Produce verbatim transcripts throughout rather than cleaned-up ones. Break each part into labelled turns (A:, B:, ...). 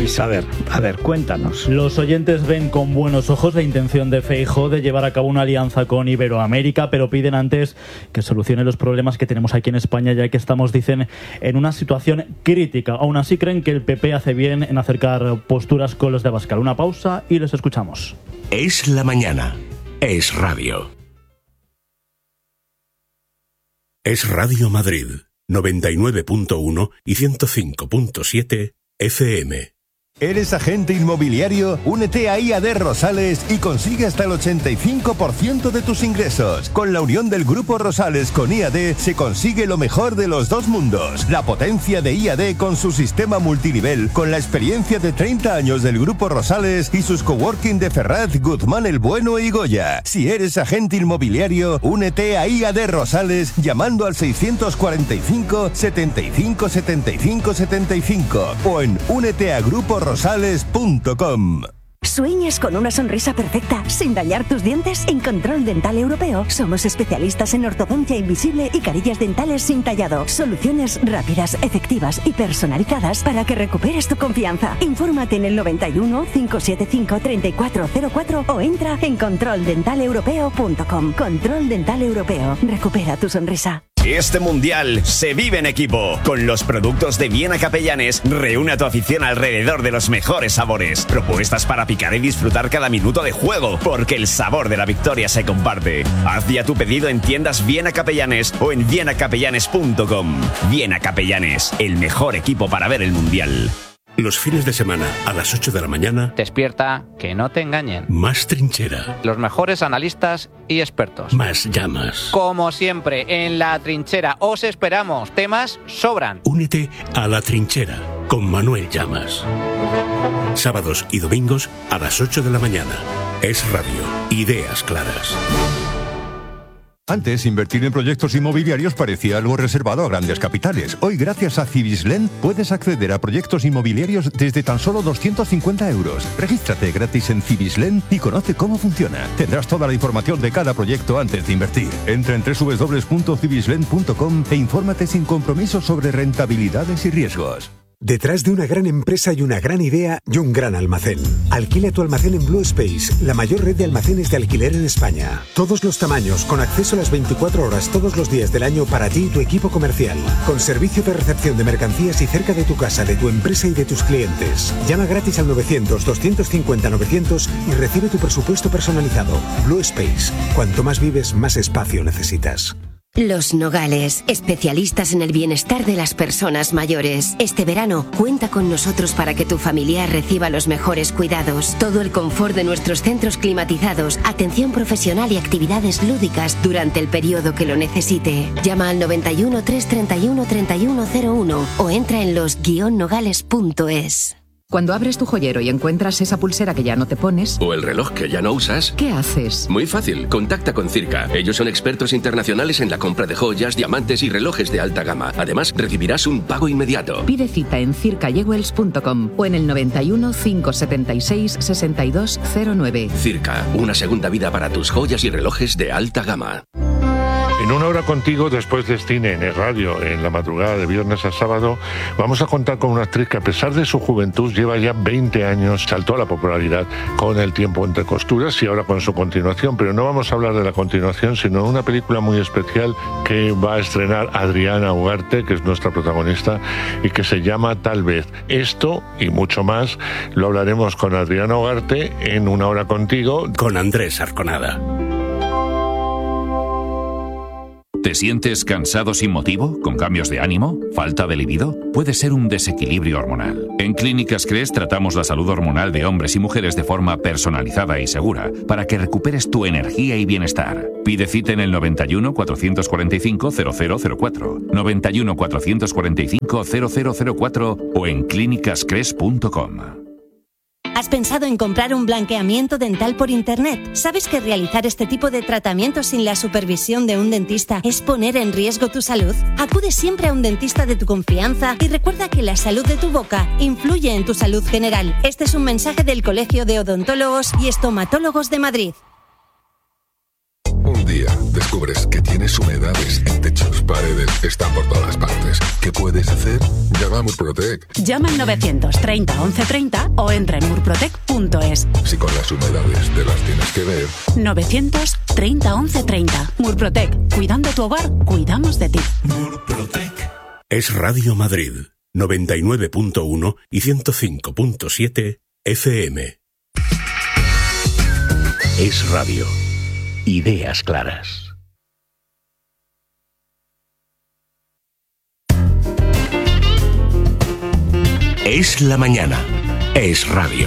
A: Luis, a ver, a ver, cuéntanos.
B: Los oyentes ven con buenos ojos la intención de Feijóo de llevar a cabo una alianza con Iberoamérica, pero piden antes que solucione los problemas que tenemos aquí en España, ya que estamos, dicen, en una situación crítica. Aún así creen que el P P hace bien en acercar posturas con los de Abascal. Una pausa y les escuchamos.
C: Es la mañana. Es radio. Es Radio Madrid, noventa y nueve punto uno y ciento cinco punto siete F M.
D: ¿Eres agente inmobiliario? Únete a I A D Rosales y consigue hasta el ochenta y cinco por ciento de tus ingresos. Con la unión del Grupo Rosales con I A D se consigue lo mejor de los dos mundos. La potencia de I A D con su sistema multinivel, con la experiencia de treinta años del Grupo Rosales y sus coworking de Ferraz, Guzmán el Bueno y Goya. Si eres agente inmobiliario, únete a I A D Rosales llamando al seiscientos cuarenta y cinco, setenta y cinco, setenta y cinco, setenta y cinco o en únete a grupo rosales punto com.
E: ¿Sueñas con una sonrisa perfecta sin dañar tus dientes? En Control Dental Europeo somos especialistas en ortodoncia invisible y carillas dentales sin tallado. Soluciones rápidas, efectivas y personalizadas para que recuperes tu confianza. Infórmate en el noventa y uno, cinco siete cinco, treinta y cuatro cero cuatro o entra en control dental europeo punto com. Control Dental Europeo. Recupera tu sonrisa.
F: Este mundial se vive en equipo. Con los productos de Viena Capellanes, reúne a tu afición alrededor de los mejores sabores. Propuestas para picar y disfrutar cada minuto de juego, porque el sabor de la victoria se comparte. Haz ya tu pedido en tiendas Viena Capellanes o en viena capellanes punto com. Viena Capellanes, el mejor equipo para ver el mundial.
C: Los fines de semana, a las ocho de la mañana...
G: Despierta, que no te engañen.
C: Más trinchera.
G: Los mejores analistas y expertos.
C: Más llamas.
G: Como siempre, en La Trinchera os esperamos. Temas sobran.
C: Únete a La Trinchera con Manuel Llamas. Sábados y domingos a las ocho de la mañana. Es radio. Ideas claras.
D: Antes, invertir en proyectos inmobiliarios parecía algo reservado a grandes capitales. Hoy, gracias a Cibislen, puedes acceder a proyectos inmobiliarios desde tan solo doscientos cincuenta euros. Regístrate gratis en Cibislen y conoce cómo funciona. Tendrás toda la información de cada proyecto antes de invertir. Entra en doble u doble u doble u punto cibislen punto com e infórmate sin compromiso sobre rentabilidades y riesgos.
H: Detrás de una gran empresa y una gran idea y un gran almacén. Alquila tu almacén en Blue Space, la mayor red de almacenes de alquiler en España. Todos los tamaños, con acceso a las veinticuatro horas todos los días del año para ti y tu equipo comercial. Con servicio de recepción de mercancías y cerca de tu casa, de tu empresa y de tus clientes. Llama gratis al novecientos, doscientos cincuenta, novecientos y recibe tu presupuesto personalizado. Blue Space. Cuanto más vives, más espacio necesitas.
I: Los Nogales, especialistas en el bienestar de las personas mayores. Este verano, cuenta con nosotros para que tu familiar reciba los mejores cuidados. Todo el confort de nuestros centros climatizados, atención profesional y actividades lúdicas durante el periodo que lo necesite. Llama al noventa y uno, trescientos treinta y uno, treinta y uno cero uno o entra en los guion nogales punto es.
J: Cuando abres tu joyero y encuentras esa pulsera que ya no te pones...
K: O el reloj que ya no usas...
J: ¿Qué haces?
K: Muy fácil, contacta con Circa. Ellos son expertos internacionales en la compra de joyas, diamantes y relojes de alta gama. Además, recibirás un pago inmediato.
J: Pide cita en circa jewels punto com o en el noventa y uno, cinco setenta y seis, sesenta y dos cero nueve.
K: Circa, una segunda vida para tus joyas y relojes de alta gama.
L: En una hora contigo, después de cine en el radio, en la madrugada de viernes a sábado, vamos a contar con una actriz que, a pesar de su juventud, lleva ya veinte años, saltó a la popularidad con El tiempo entre costuras y ahora con su continuación. Pero no vamos a hablar de la continuación, sino de una película muy especial que va a estrenar Adriana Ugarte, que es nuestra protagonista, y que se llama Tal vez. Esto y mucho más lo hablaremos con Adriana Ugarte en Una hora contigo,
C: con Andrés Arconada.
M: ¿Te sientes cansado sin motivo? ¿Con cambios de ánimo? ¿Falta de libido? Puede ser un desequilibrio hormonal. En Clínicas Cres tratamos la salud hormonal de hombres y mujeres de forma personalizada y segura para que recuperes tu energía y bienestar. Pide cita en el noventa y uno, cuatrocientos cuarenta y cinco, cero cero cero cuatro, noventa y uno, cuatrocientos cuarenta y cinco, cero cero cero cuatro o en clínicas cres punto com.
N: ¿Has pensado en comprar un blanqueamiento dental por internet? ¿Sabes que realizar este tipo de tratamientos sin la supervisión de un dentista es poner en riesgo tu salud? Acude siempre a un dentista de tu confianza y recuerda que la salud de tu boca influye en tu salud general. Este es un mensaje del Colegio de Odontólogos y Estomatólogos de Madrid.
O: Un día descubrí descubres que tienes humedades en techos, paredes, están por todas partes. ¿Qué puedes hacer? Llama a Murprotec.
P: Llama al novecientos treinta once treinta o entra en murprotec punto es.
O: Si con las humedades te las tienes que ver.
P: novecientos treinta once treinta. Murprotec. Cuidando tu hogar, cuidamos de ti.
C: Murprotec. Es Radio Madrid, noventa y nueve punto uno y ciento cinco punto siete F M. Es Radio. Ideas claras. Es la mañana. Es Radio.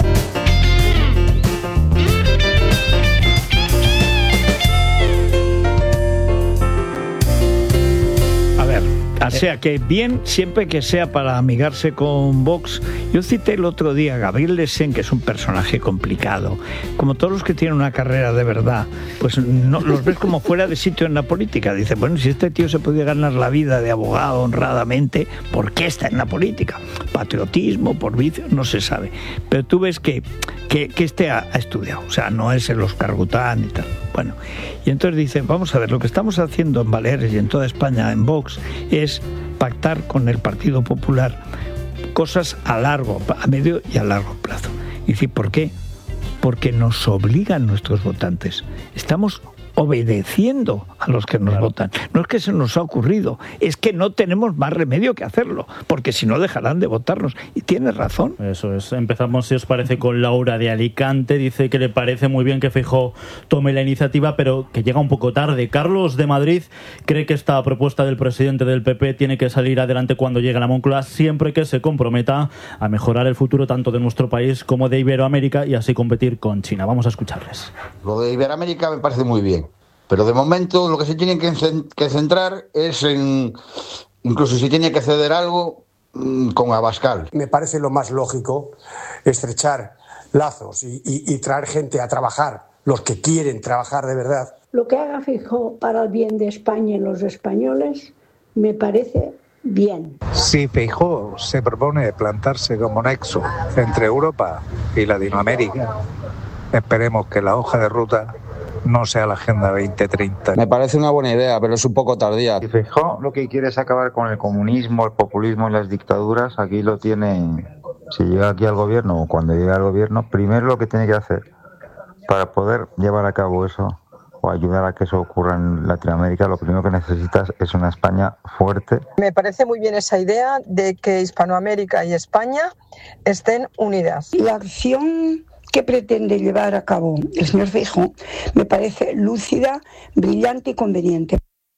A: O sea que bien, siempre que sea para amigarse con Vox. Yo cité el otro día a Gabriel Lesén, que es un personaje complicado. Como todos los que tienen una carrera de verdad, pues no los ves como fuera de sitio en la política. Dice, bueno, si este tío se podía ganar la vida de abogado honradamente, ¿por qué está en la política? Patriotismo, por vicio, no se sabe. Pero tú ves que, que, que este ha, ha estudiado, o sea, no es el Oscar Gután y tal. Bueno, y entonces dice, vamos a ver, lo que estamos haciendo en Baleares y en toda España, en Vox, es pactar con el Partido Popular cosas a largo, a medio y a largo plazo. Y decir, ¿por qué? Porque nos obligan nuestros votantes. Estamos obedeciendo a los que nos claro. votan. No es que se nos ha ocurrido, es que no tenemos más remedio que hacerlo, porque si no dejarán de votarnos. Y tiene razón.
B: Eso es. Empezamos, si os parece, con Laura de Alicante. Dice que le parece muy bien que Feijóo tome la iniciativa, pero que llega un poco tarde. Carlos de Madrid cree que esta propuesta del presidente del P P tiene que salir adelante cuando llegue a la Moncloa, siempre que se comprometa a mejorar el futuro tanto de nuestro país como de Iberoamérica y así competir con China. Vamos a escucharles.
Q: Lo de Iberoamérica me parece muy bien. Pero de momento lo que se tiene que centrar es en, incluso si tiene que ceder algo, con Abascal.
R: Me parece lo más lógico estrechar lazos y, y, y traer gente a trabajar, los que quieren trabajar de verdad.
S: Lo que haga Feijóo para el bien de España y los españoles me parece bien.
T: Si Feijóo se propone plantarse como nexo entre Europa y Latinoamérica, esperemos que la hoja de ruta no sea la Agenda veinte treinta.
Q: Me parece una buena idea, pero es un poco tardía.
U: Si Feijóo lo que quiere es acabar con el comunismo, el populismo y las dictaduras, aquí lo tiene. Si llega aquí al gobierno o cuando llegue al gobierno, primero lo que tiene que hacer para poder llevar a cabo eso o ayudar a que eso ocurra en Latinoamérica, lo primero que necesitas es una España fuerte.
V: Me parece muy bien esa idea de que Hispanoamérica y España estén unidas.
S: La acción que pretende llevar a cabo el señor Feijóo me parece lúcida, brillante y conveniente.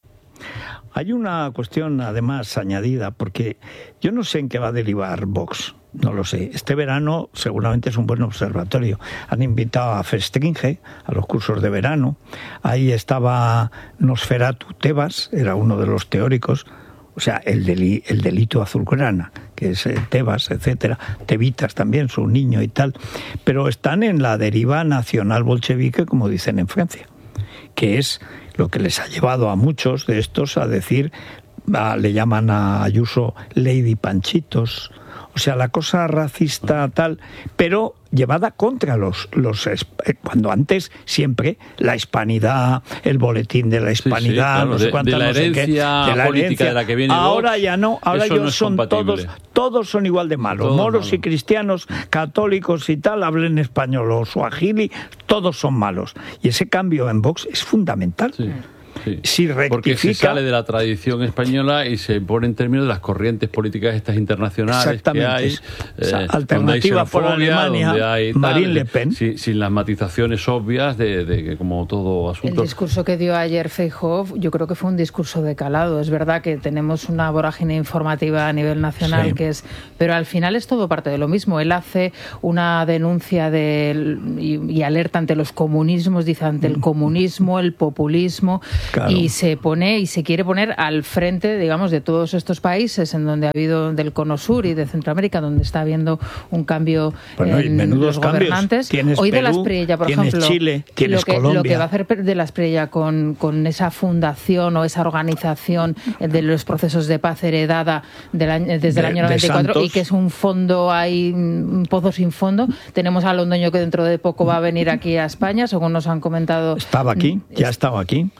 A: Hay una cuestión además añadida, porque yo no sé en qué va a derivar Vox, no lo sé. Este verano seguramente es un buen observatorio. Han invitado a Festringe, a los cursos de verano. Ahí estaba Nosferatu Tebas, era uno de los teóricos. O sea, el, deli, el delito azulgrana, que es eh, Tebas, etcétera, Tevitas también, su niño y tal, pero están en la deriva nacional bolchevique, como dicen en Francia, que es lo que les ha llevado a muchos de estos a decir, a, le llaman a Ayuso Lady Panchitos, o sea, la cosa racista tal, pero llevada contra los, los cuando antes siempre la hispanidad, el boletín de la hispanidad,
W: sí, sí, claro,
A: no sé
W: de,
A: cuántas,
W: de la herencia
A: no sé qué, de la
W: política
A: herencia.
W: de la que viene
A: ahora
W: Vox,
A: ya no, ahora ellos
W: no
A: son todos, todos son igual de malos, todos moros malos. Y cristianos, católicos y tal, hablen español o suajili, todos son malos. Y ese cambio en Vox es fundamental.
W: Sí. Sí,
A: si rectifica,
W: porque se sale de la tradición española y se pone en términos de las corrientes políticas estas internacionales que hay.
A: O sea, eh, alternativa por Alemania,
W: hay
A: Marine Le Pen.
W: Sin, sin las matizaciones obvias de, de que como todo asunto...
X: El discurso que dio ayer Feijóo yo creo que fue un discurso de calado. Es verdad que tenemos una vorágine informativa a nivel nacional, sí. que es, pero al final es todo parte de lo mismo. Él hace una denuncia de, y, y alerta ante los comunismos, dice ante el comunismo, el populismo... Claro. Y se pone y se quiere poner al frente, digamos, de todos estos países en donde ha habido del Cono Sur y de Centroamérica, donde está habiendo un cambio bueno, en los gobernantes. Hoy Perú, de la Espriella, por
A: tienes
X: ejemplo,
A: Chile, tienes
X: lo que,
A: Colombia.
X: Lo que va a hacer de la Espriella con, con esa fundación o esa organización de los procesos de paz heredada del año, desde de, el año noventa y cuatro y que es un fondo, hay un pozo sin fondo. Tenemos a Londoño que dentro de poco va a venir aquí a España, según nos han comentado.
A: Estaba aquí, ya ha estado aquí. Desde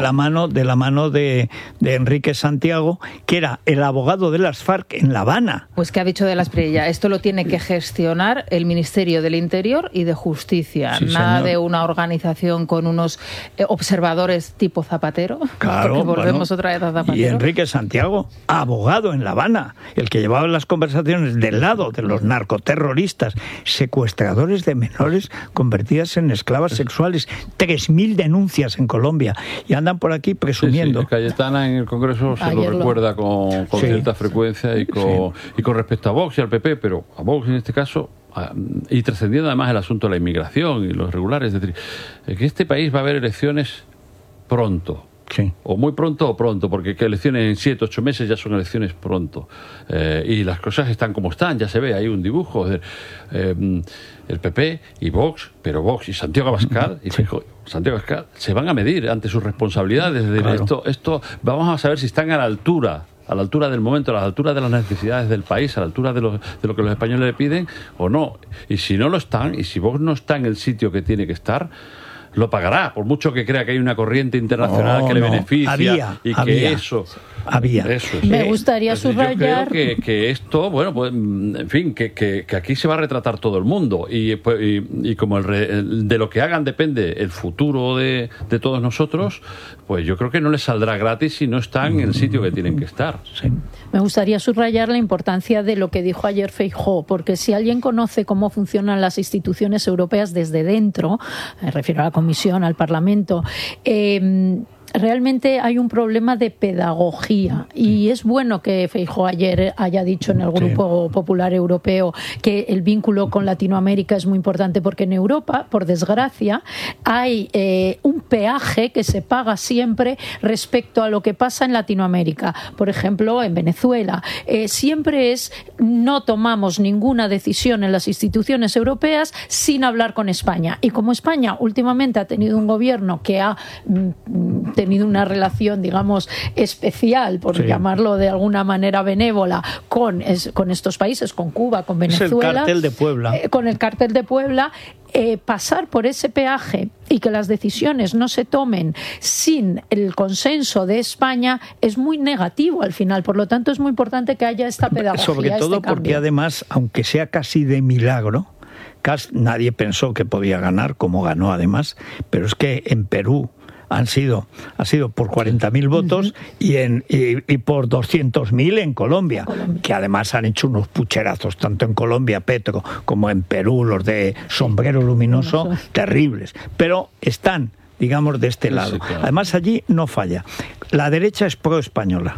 A: la mano, de, la mano de, de Enrique Santiago, que era el abogado de las FARC en La Habana.
X: Pues, ¿qué ha dicho de la Espriella? Esto lo tiene que gestionar el Ministerio del Interior y de Justicia. Sí, Nada señor. de una organización con unos eh, observadores tipo Zapatero.
A: Claro,
X: porque volvemos
A: bueno,
X: otra vez a Zapatero.
A: Y Enrique Santiago, abogado en La Habana, el que llevaba las conversaciones del lado de los narcoterroristas, secuestradores de menores convertidas en esclavas sexuales, tres mil denuncias en Colombia, y andan por aquí presumiendo.
W: Sí, sí. Cayetana en el Congreso se
X: Ayer
W: lo recuerda con, con
A: sí.
W: cierta frecuencia y con, sí. y con respecto a Vox y al P P, pero a Vox en este caso, y trascendiendo además el asunto de la inmigración y los irregulares, es decir, que este país va a haber elecciones pronto.
A: Sí.
W: O muy pronto o pronto, porque que elecciones en siete, ocho meses ya son elecciones pronto. Eh, y las cosas están como están, ya se ve, hay un dibujo. Es decir, eh, el P P y Vox, pero Vox y Santiago Abascal, y
A: sí.
W: fijo, Santiago Abascal se van a medir ante sus responsabilidades. Es decir,
A: claro.
W: esto, esto, vamos a saber si están a la altura. a la altura del momento, a la altura de las necesidades del país, a la altura de lo, de lo que los españoles le piden, o no. Y si no lo están, y si Vox no está en el sitio que tiene que estar, lo pagará, por mucho que crea que hay una corriente internacional
A: no,
W: que le
A: no.
W: beneficia
A: había,
W: y que
A: había,
W: eso...
A: Había.
W: Eso,
X: Me gustaría
W: Entonces,
X: subrayar...
W: Yo creo que, que esto, bueno, pues, en fin, que, que, que aquí se va a retratar todo el mundo y, pues, y, y como el re, el, de lo que hagan depende el futuro de, de todos nosotros, pues yo creo que no les saldrá gratis si no están en el sitio que tienen que estar.
A: Sí.
D: Me gustaría subrayar la importancia de lo que dijo ayer Feijóo, porque si alguien conoce cómo funcionan las instituciones europeas desde dentro, me refiero a la Comisión, al Parlamento, eh, realmente hay un problema de pedagogía y es bueno que Feijóo ayer haya dicho en el Grupo sí. Popular Europeo que el vínculo con Latinoamérica es muy importante, porque en Europa, por desgracia, hay eh, un peaje que se paga siempre respecto a lo que pasa en Latinoamérica. Por ejemplo, en Venezuela, eh, siempre es no tomamos ninguna decisión en las instituciones europeas sin hablar con España. Y como España últimamente ha tenido un gobierno que ha mm, tenido una relación, digamos, especial, por sí. llamarlo de alguna manera benévola, con, es, con estos países, con Cuba, con Venezuela.
A: Es el cártel de Puebla.
D: Eh, con el cártel de Puebla. Eh, pasar por ese peaje y que las decisiones no se tomen sin el consenso de España es muy negativo al final. Por lo tanto, es muy importante que haya esta pedagogía.
A: Sobre todo
D: este
A: porque además, aunque sea casi de milagro, casi nadie pensó que podía ganar, como ganó además, pero es que en Perú han sido, ha sido por cuarenta mil votos uh-huh. y, en, y, y por doscientos mil en Colombia, Colombia, que además han hecho unos pucherazos, tanto en Colombia, Petro, como en Perú, los de sombrero luminoso, luminoso. terribles. Pero están, digamos, de este lado. Sí, claro. Además, allí no falla. La derecha es pro-española.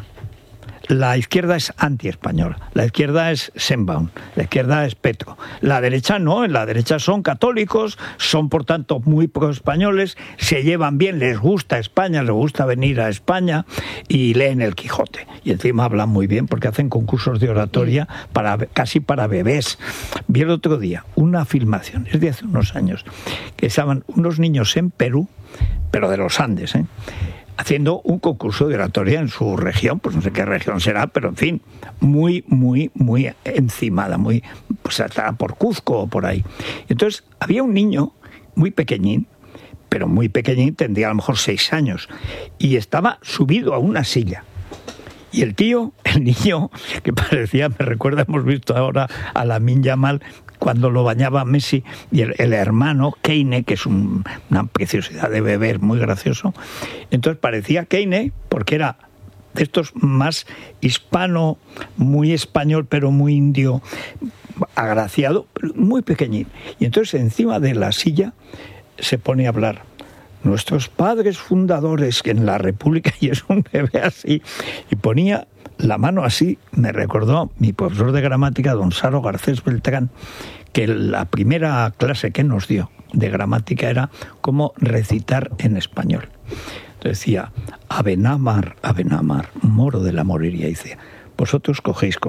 A: La izquierda es anti-española, la izquierda es Sheinbaum, la izquierda es Petro. La derecha no, en la derecha son católicos, son por tanto muy pro-españoles, se llevan bien, les gusta España, les gusta venir a España y leen el Quijote. Y encima hablan muy bien porque hacen concursos de oratoria para casi para bebés. Vi el otro día una filmación, es de hace unos años, que estaban unos niños en Perú, pero de los Andes, ¿eh? haciendo un concurso de oratoria en su región, pues no sé qué región será, pero en fin, muy, muy, muy encimada, muy, pues hasta por Cuzco o por ahí. Entonces, había un niño muy pequeñín, pero muy pequeñín, tendría a lo mejor seis años, y estaba subido a una silla. Y el tío, el niño, que parecía, me recuerda, hemos visto ahora a Lamine Yamal cuando lo bañaba Messi, y el, el hermano, Keine, que es un, una preciosidad de bebé, muy gracioso. Entonces parecía Keine, porque era de estos más hispano, muy español, pero muy indio, agraciado, pero muy pequeñín. Y entonces encima de la silla se pone a hablar. Nuestros padres fundadores en la República, y es un bebé así, y ponía la mano así. Me recordó mi profesor de gramática, don Saro Garcés Beltrán, que la primera clase que nos dio de gramática era cómo recitar en español. Entonces decía, Abenamar, Abenamar, moro de la moriría, y dice, vosotros cogéis